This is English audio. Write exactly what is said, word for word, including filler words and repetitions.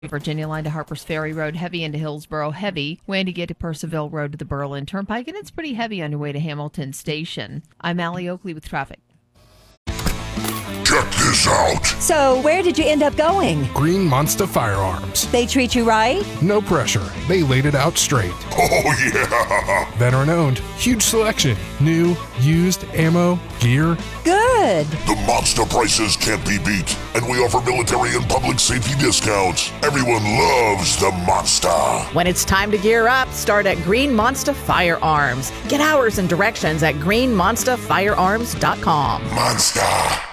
Virginia line to Harpers Ferry Road, heavy into Hillsboro, heavy when you get to Percival Road to the Berlin Turnpike, and it's pretty heavy on your way to Hamilton Station. I'm Allie Oakley with traffic. Check this out. So, where did you end up going? Green Monster Firearms. They treat you right? No pressure. They laid it out straight. Oh, yeah. Veteran owned. Huge selection. New, used, ammo, gear. Good. The monster prices can't be beat, and we offer military and public safety discounts. Everyone loves the monster. When it's time to gear up, start at Green Monster Firearms. Get hours and directions at green monster firearms dot com. Monster.